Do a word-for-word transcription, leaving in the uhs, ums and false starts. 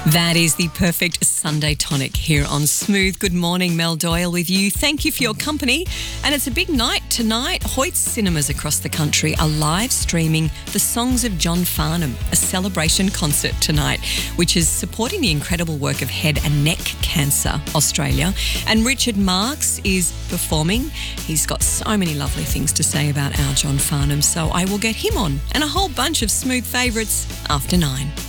That is the perfect Sunday tonic here on Smooth. Good morning, Mel Doyle with you. Thank you for your company. And it's a big night tonight. Hoyt's Cinemas across the country are live streaming The Songs of John Farnham, a celebration concert tonight, which is supporting the incredible work of Head and Neck Cancer Australia. And Richard Marx is performing. He's got so many lovely things to say about our John Farnham, so I will get him on and a whole bunch of Smooth favourites after nine.